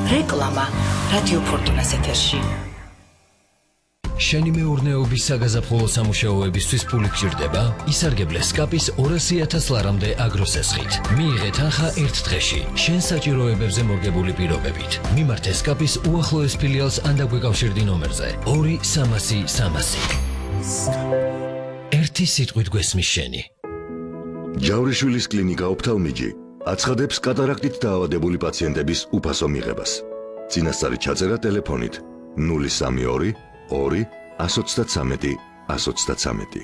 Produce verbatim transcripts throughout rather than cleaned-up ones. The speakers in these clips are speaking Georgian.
რეკლამა რადიო ფორტუნას ეთერში. შენი მეურნეობის საგაზაფხულო სამუშაოებისთვის ფული გჭირდება? ისარგებლე სკაპის ორასი ათას ლარამდე აგროსესხით. მიიღე თანხა ერთ დღეში, შენ საჭიროებებზე მორგებული პირობებით. მიმართე სკაპის უახლოეს ფილიალს ან დაგვეკავშირდი ნომერზე ორი სამასი სამასი. ერთი სიტყვით გვესმის შენი. ჯავრიშვილის კლინიკა ოფთალმიჯი აცხადებს კატარაქტით დაავადებული პაციენტების უფასო მიღებას. წინასწარი ჩაწერა ტელეფონით ნული სამი ორი ორი ას ოცდათსამეტი ას ოცდათსამეტი.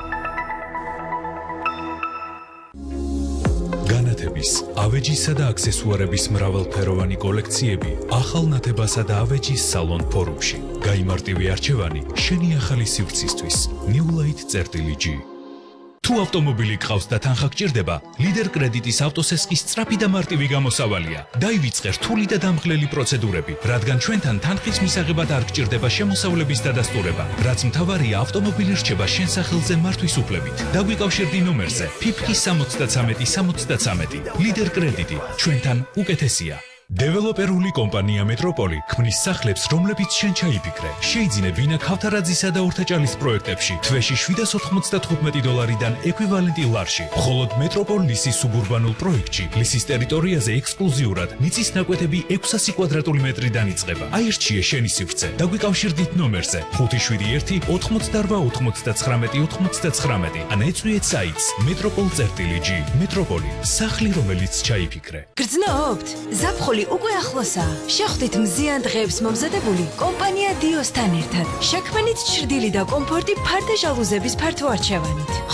განათების, ავეჯისა და აქსესუარების მრავალფეროვანი კოლექციები ახალ ნათებასა და ავეჯის სალონ ფორუმში. გაიმარტივი არჩევანი შენი ახალი სივრცისთვის. Newlight.gy. თუ ავტომობილი გყავს და თანხა გჭირდება, ლიდერ კრედიტის ავტოსესკის სწრაფი და მარტივი გამოსავალია. დაივიწყე რთული და დამღლელი პროცედურები, რადგან ჩვენთან თანხის მისაღებად არ გჭირდება შემოსავლების დადასტურება, რაც მთავარია ავტომობილი რჩება შენ სახელზე მართვის უფლებით. დაგვიკავშირდი ნომერზე ფიფკი სამოცდათსამეტი სამოცდათსამეტი. ლიდერ კრედიტი, ჩვენთან უკეთესია. დეველოპერული კომპანია მეტროპოლი ქმნის სახლებს, რომლებიც შენ ჩაიფიქრე. შეიძინე ვინა ქავთარაძისა და ორთაჭალის პროექტებში თვეში შვიდას ოთხმოცდათხუთმეტი დოლარიდან ეკვივალენტი ლარში. მხოლოდ მეტროპოლ ლისის სუბურბანულ პროექტში ლისის ტერიტორიაზე ექსკლუზიურად მიწის ნაკვეთები ექვსასი კვადრატული მეტრიდან იწყება. აირჩიე შენი სივრცე. დაგვიკავშირდით ნომერზე ხუთი შვიდი ერთი ოთხმოცდარვა ოთხმოცდაცხრამეტი ოთხმოცდაცხრამეტი. ან ეწვიეთ საიტს მეტროპოლ.gy. მეტროპოლი, სახლი, რომელიც ჩაიფიქრე. გრძნობთ? ზაფხული უკვე ახლოსაა. შეხვდით მზიან დღეებს მომზადებული კომპანია დიოსთან ერთად. შექმნით ჩრდილი და კომფორტი ფართე ჟალუზების ფართო არჩევანით.